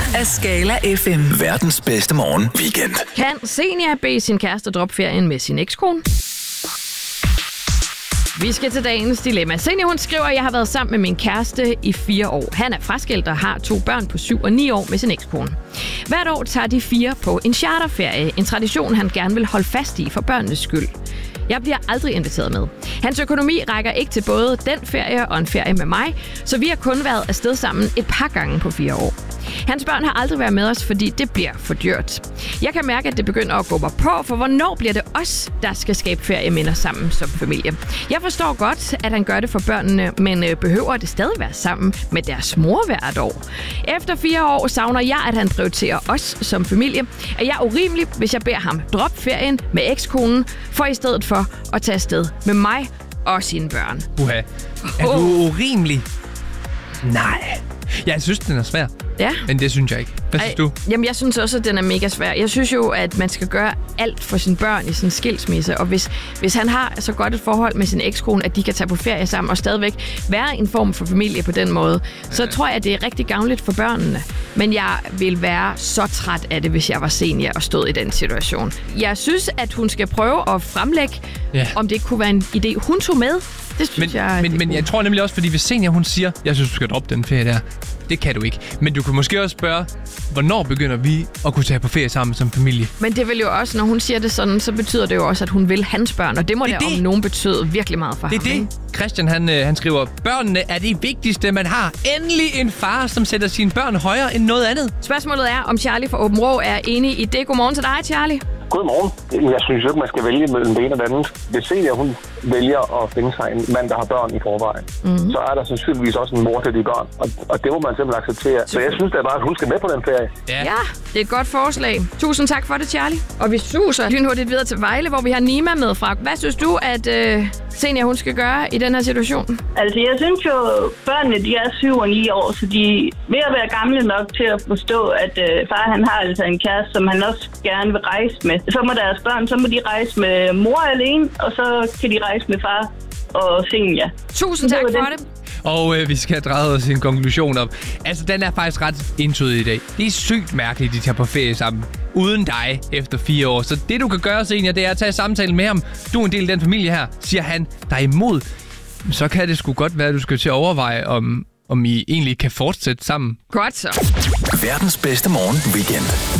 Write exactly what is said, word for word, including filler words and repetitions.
af Skala F M. Verdens bedste morgen weekend. Kan Senior bede sin kæreste droppe ferien med sin ekskone? Vi skal til dagens dilemma. Senior, hun skriver, at jeg har været sammen med min kæreste i fire år. Han er fraskilt og har to børn på syv og ni år med sin ekskone. Hvert år tager de fire på en charterferie. En tradition, han gerne vil holde fast i for børnenes skyld. Jeg bliver aldrig inviteret med. Hans økonomi rækker ikke til både den ferie og en ferie med mig, så vi har kun været afsted sammen et par gange på fire år. Hans børn har aldrig været med os, fordi det bliver for dyrt. Jeg kan mærke, at det begynder at gå mig på, for hvornår bliver det os, der skal skabe ferieminder sammen som familie? Jeg forstår godt, at han gør det for børnene, men behøver det stadig være sammen med deres mor hvert år? Efter fire år savner jeg, at han prioriterer os som familie. Er jeg urimelig, hvis jeg beder ham droppe ferien med ekskonen, for i stedet for at tage afsted med mig og sine børn? Uha. Er du urimelig? Nej. Jeg synes, den er svær. Ja. Men det synes jeg ikke. Hvad synes du? Jamen, jeg synes også, at den er mega svær. Jeg synes jo, at man skal gøre alt for sine børn i sådan en skilsmisse. Og hvis, hvis han har så godt et forhold med sin ekskone, at de kan tage på ferie sammen og stadigvæk være en form for familie på den måde, så ja. tror jeg, at det er rigtig gavnligt for børnene. Men jeg vil være så træt af det, hvis jeg var senior og stod i den situation. Jeg synes, at hun skal prøve at fremlægge, ja. om det kunne være en idé, hun tog med. Det synes men, jeg, men, men jeg tror nemlig også, fordi hvis senior hun siger, jeg synes, du skal droppe den ferie der, det kan du ikke. Men du kan måske også spørge, hvornår begynder vi at kunne tage på ferie sammen som familie? Men det vil jo også, når hun siger det sådan, så betyder det jo også, at hun vil hans børn. Og det må det, det. om nogen betyde virkelig meget for det ham. Det er det. Christian, han, han skriver, børnene er det vigtigste, man har. Endelig en far, som sætter sine børn højere end noget andet. Spørgsmålet er, om Charlie fra Åben Rå er enig i det. Godmorgen til dig, Charlie. Godmorgen. Jeg synes ikke, man skal vælge mellem det ene og det andet. Hvis Celia, hun vælger at finde sig en mand, der har børn i forvejen, mm-hmm. så er der sandsynligvis også en mor til de børn. Og, og det må man simpelthen acceptere. Så jeg synes, det er bare, at hun skal med på den ferie. Ja. ja, det er et godt forslag. Tusind tak for det, Charlie. Og vi suser lynhurtigt videre til Vejle, hvor vi har Nima med fra. Hvad synes du, at øh, Senior, hun skal gøre i den her situation? Altså, jeg synes jo, børnene, de er syv og ni år, så de er ved at være gamle nok til at forstå, at øh, far, han har altså en kæreste, som han også gerne vil rejse med. Så må deres børn, så må de rejse med mor alene, og så kan de rejse med far og Senior. Tusind tak for det. Og øh, vi skal have drejet os en konklusion op. Altså, den er faktisk ret entydig i dag. Det er sygt mærkeligt, de tager på ferie sammen. Uden dig efter fire år. Så det, du kan gøre, Senior, det er at tage samtalen med ham. Du er en del af den familie her. Siger han dig imod, så kan det sgu godt være, at du skal til at overveje, om, om I egentlig kan fortsætte sammen. Godt så. Verdens bedste morgen weekend.